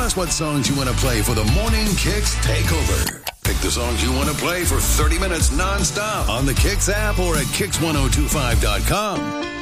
us what songs you want to play for the Morning Kicks Takeover. Pick the songs you want to play for 30 minutes nonstop on the Kicks app or at Kicks1025.com.